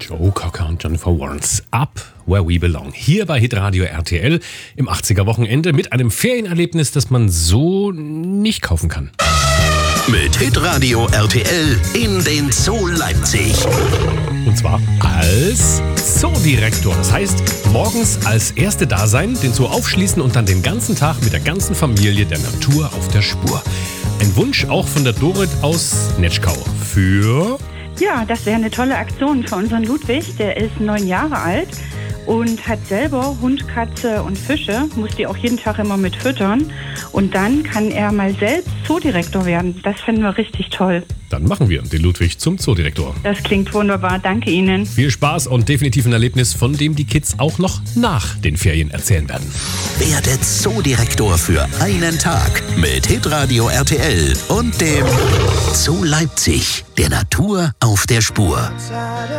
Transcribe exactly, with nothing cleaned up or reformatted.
Joe Cocker und Jennifer Warnes. Up Where We Belong. Hier bei Hitradio R T L im achtziger-Wochenende mit einem Ferienerlebnis, das man so nicht kaufen kann. Mit Hitradio R T L in den Zoo Leipzig. Und zwar als Zoodirektor. Das heißt, morgens als Erste da sein, den Zoo aufschließen und dann den ganzen Tag mit der ganzen Familie der Natur auf der Spur. Ein Wunsch auch von der Dorit aus Netschkau. Für... Ja, das wäre eine tolle Aktion für unseren Ludwig. Der ist neun Jahre alt und hat selber Hund, Katze und Fische. Muss die auch jeden Tag immer mit füttern. Und dann kann er mal selbst Zoodirektor werden. Das finden wir richtig toll. Dann machen wir den Ludwig zum Zoodirektor. Das klingt wunderbar. Danke Ihnen. Viel Spaß und definitiv ein Erlebnis, von dem die Kids auch noch nach den Ferien erzählen werden. Werde Zoodirektor für einen Tag mit Hitradio R T L und dem Zoo Leipzig, der Natur auf der Spur.